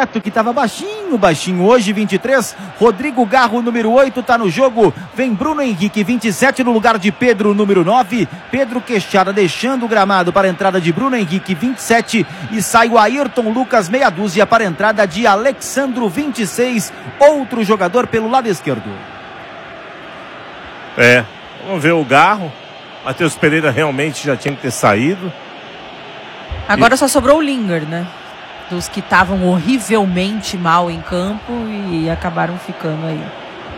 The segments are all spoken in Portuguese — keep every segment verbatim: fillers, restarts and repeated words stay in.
Beto, que estava baixinho, baixinho hoje, vinte e três. Rodrigo Garro, número oito, tá no jogo. Vem Bruno Henrique, vinte e sete, no lugar de Pedro, número nove. Pedro Queixada deixando o gramado para a entrada de Bruno Henrique, vinte e sete. E sai o Ayrton Lucas, meia dúzia, para a entrada de Alexandro, vinte e seis. Outro jogador pelo lado esquerdo. É, vamos ver o Garro. Matheus Pereira realmente já tinha que ter saído. Agora e... só sobrou o Lingard, né? Dos que estavam horrivelmente mal em campo e acabaram ficando aí.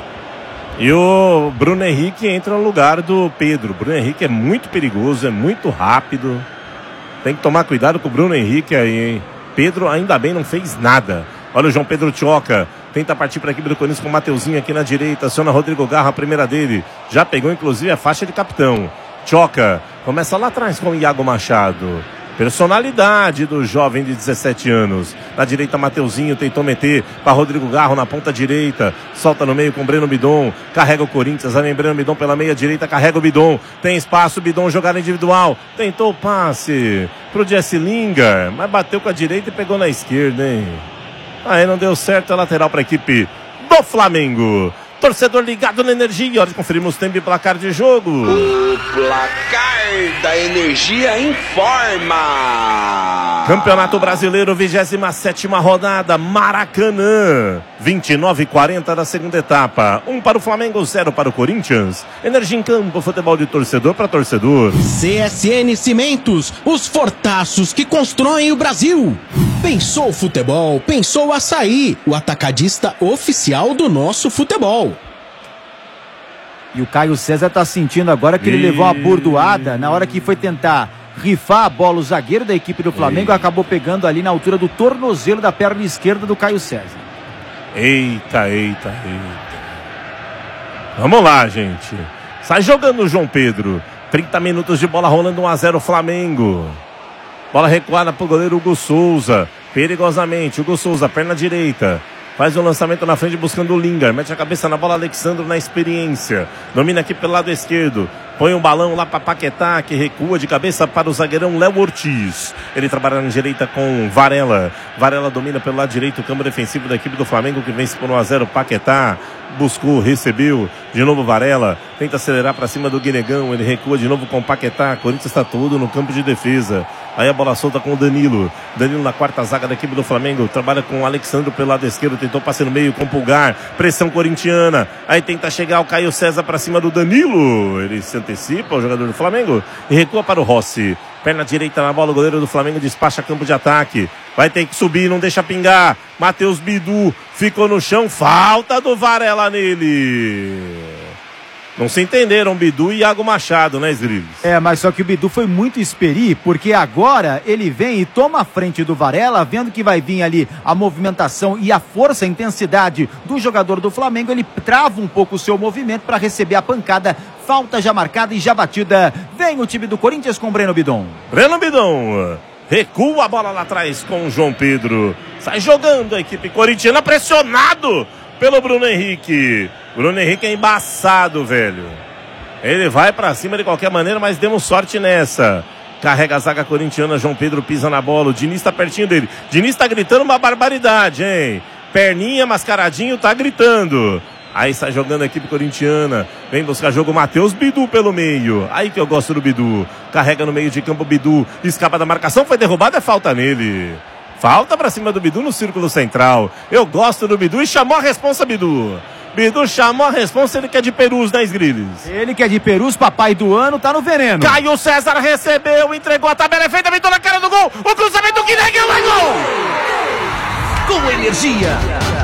E o Bruno Henrique entra no lugar do Pedro. O Bruno Henrique é muito perigoso, é muito rápido. Tem que tomar cuidado com o Bruno Henrique aí, hein? Pedro ainda bem não fez nada. Olha o João Pedro Tioca. Tenta partir para a equipe do Corinthians com o Mateuzinho aqui na direita. Aciona Rodrigo Garro, a primeira dele. Já pegou inclusive a faixa de capitão. Tioca começa lá atrás com o Iago Machado. Personalidade do jovem de dezessete anos. Na direita, Mateuzinho tentou meter para Rodrigo Garro na ponta direita. Solta no meio com Breno Bidon. Carrega o Corinthians. Aí vem Breno Bidon pela meia direita. Carrega o Bidon. Tem espaço. Bidon jogada individual. Tentou o passe pro Jesse Lingard. Mas bateu com a direita e pegou na esquerda, hein? Aí não deu certo. A lateral para a equipe do Flamengo. Torcedor ligado na Energia. Hora de conferirmos o tempo e placar de jogo. O placar da Energia informa. Campeonato Brasileiro, vigésima sétima rodada, Maracanã. vinte e nove e quarenta da segunda etapa. Um para o Flamengo, zero para o Corinthians. Energia em campo, futebol de torcedor para torcedor. C S N Cimentos, os fortaços que constroem o Brasil. Pensou futebol, pensou Açaí, o atacadista oficial do nosso futebol. E o Caio César tá sentindo agora que ele levou uma bordoada na hora que foi tentar rifar a bola. O zagueiro da equipe do Flamengo acabou pegando ali na altura do tornozelo da perna esquerda do Caio César. Eita, eita, eita. Vamos lá, gente. Sai jogando o João Pedro. trinta minutos de bola rolando, um a zero Flamengo. Bola recuada pro goleiro Hugo Souza. Perigosamente, Hugo Souza, perna direita. Faz o lançamento na frente buscando o Lingard. Mete a cabeça na bola, Alexandro na experiência. Domina aqui pelo lado esquerdo. Põe um balão lá para Paquetá, que recua de cabeça para o zagueirão Léo Ortiz. Ele trabalha na direita com Varela. Varela domina pelo lado direito o campo defensivo da equipe do Flamengo, que vence por um a zero. Paquetá buscou, recebeu. De novo Varela. Tenta acelerar para cima do Guinegão. Ele recua de novo com Paquetá. Corinthians está todo no campo de defesa. Aí a bola solta com o Danilo. Danilo na quarta zaga da equipe do Flamengo. Trabalha com o Alexandre pelo lado esquerdo. Tentou passe no meio com o Pulgar. Pressão corintiana. Aí tenta chegar o Caio César para cima do Danilo. Ele se antecipa, o jogador do Flamengo. E recua para o Rossi. Perna direita na bola. O goleiro do Flamengo despacha campo de ataque. Vai ter que subir, não deixa pingar. Matheus Bidu ficou no chão. Falta do Varela nele. Não se entenderam, Bidu e Iago Machado, né, Sgrilles? É, mas só que o Bidu foi muito esperi, porque agora ele vem e toma a frente do Varela, vendo que vai vir ali a movimentação e a força, a intensidade do jogador do Flamengo. Ele trava um pouco o seu movimento para receber a pancada. Falta já marcada e já batida. Vem o time do Corinthians com Breno Bidon. Breno Bidon recua a bola lá atrás com o João Pedro. Sai jogando a equipe corintiana, pressionado pelo Bruno Henrique. Bruno Henrique é embaçado, velho. Ele vai pra cima de qualquer maneira, mas demos sorte nessa. Carrega a zaga corintiana, João Pedro pisa na bola. O Diniz tá pertinho dele. Diniz tá gritando uma barbaridade, hein? Perninha, mascaradinho, tá gritando. Aí sai jogando a equipe corintiana. Vem buscar jogo Matheus Bidu pelo meio. Aí que eu gosto do Bidu. Carrega no meio de campo Bidu. Escapa da marcação, foi derrubado, é falta nele. Falta pra cima do Bidu no círculo central. Eu gosto do Bidu e chamou a responsa, Bidu. Bidu chamou a responsa, ele que é de Perus, né, Sgrilles? Ele que é de Perus, papai do ano, tá no veneno. Caio César recebeu, entregou a tabela, é feita, aventou na cara do gol. O cruzamento do Guinegão é gol! Com Energia,